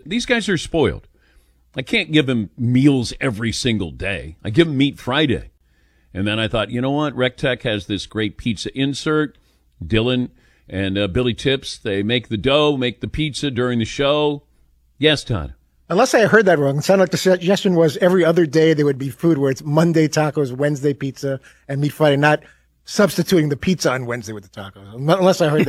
these guys are spoiled. I can't give them meals every single day. I give them Meat Friday. And then I thought, you know what? RecTech has this great pizza insert. Dylan and Billy Tips, they make the dough, make the pizza during the show. Yes, Todd. Unless I heard that wrong, it sounded like the suggestion was every other day there would be food where it's Monday tacos, Wednesday pizza, and Meat Friday, not substituting the pizza on Wednesday with the tacos. Unless I heard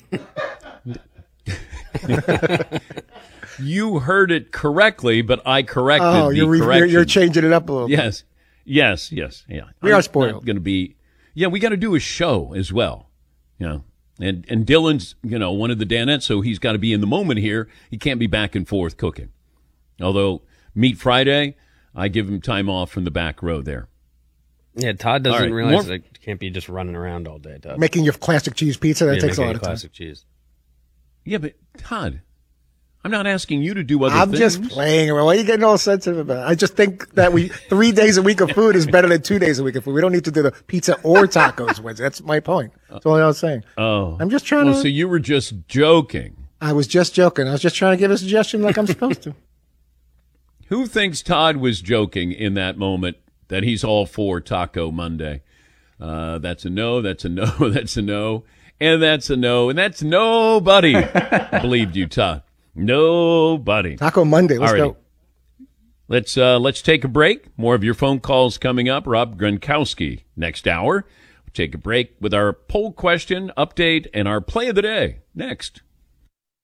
that wrong. You heard it correctly, but I corrected the correction. You're changing it up a little bit. Yes. Yeah. We are spoiled. Going to be. Yeah, we got to do a show as well. And Dylan's, one of the Danettes, so he's got to be in the moment here. He can't be back and forth cooking. Although Meat Friday, I give him time off from the back row there. Yeah, Todd doesn't realize that you can't be just running around all day, Todd. Making your classic cheese pizza, that takes a lot of time. Classic cheese. Yeah, but Todd, I'm not asking you to do other things. I'm just playing around. Why are you getting all sensitive about it? I just think that 3 days a week of food is better than 2 days a week of food. We don't need to do the pizza or tacos Wednesday. That's my point. That's all I was saying. Oh. I'm just trying to. So you were just joking. I was just joking. I was just trying to give a suggestion like I'm supposed to. Who thinks Todd was joking in that moment that he's all for Taco Monday? That's a no, that's a no, that's a no, and that's a no, and that's nobody believed you, Todd. Nobody. Taco Monday, let's go. Let's take a break. More of your phone calls coming up. Rob Gronkowski next hour. We'll take a break with our poll question update and our play of the day next.